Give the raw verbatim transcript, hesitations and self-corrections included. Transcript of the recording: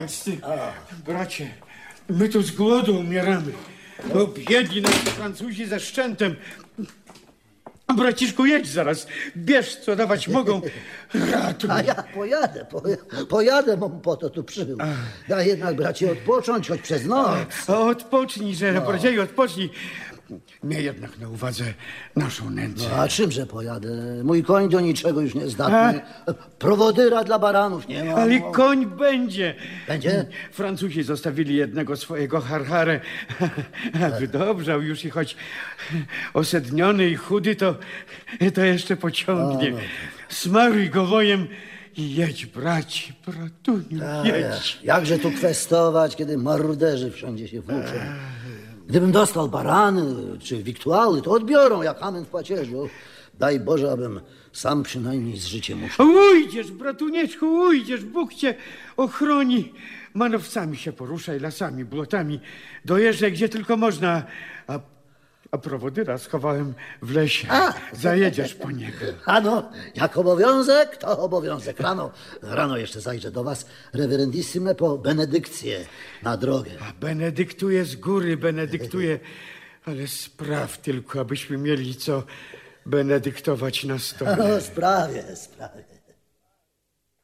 Bracie, my tu z głodu umieramy. To biedni nasi Francuzi ze szczętem. Braciszku, jedź zaraz. Bierz, co dawać mogą. Ratuj. A ja pojadę, pojadę, pojadę, bo po to tu przybył. Daj jednak, bracie, odpocząć, choć przez noc. O, odpocznij, że no. Braciej, odpocznij. Miej jednak na uwadze naszą nędzę. No, a czymże pojadę? Mój koń do niczego już nie zdatny. A? Prowodyra dla baranów nie ma. Ale koń będzie. Będzie? Francuzi zostawili jednego swojego harharę. A wydobrzał już i choć osedniony i chudy, to, to jeszcze pociągnie. A, no. Smaruj go wojem i jedź, braci, bratuniu, A, jedź. Jakże tu kwestować, kiedy morderzy wszędzie się włóczą. Gdybym dostał barany czy wiktuały, to odbiorą jak amen w płacierzu. Daj Boże, abym sam przynajmniej z życiem uszedł. Ujdziesz, bratunieczku, ujdziesz, Bóg cię ochroni. Manowcami się poruszaj, lasami, błotami. Dojeżdżaj gdzie tylko można. A, a prowodyra schowałem w lesie. A. Zajedziesz po niego. Ano, jak obowiązek, to obowiązek. Rano, rano jeszcze zajrzę do was, reverendissime, po benedykcję na drogę. A benedyktuję z góry, benedyktuję. Ale spraw tylko, abyśmy mieli co benedyktować na stole. No, sprawie, sprawie.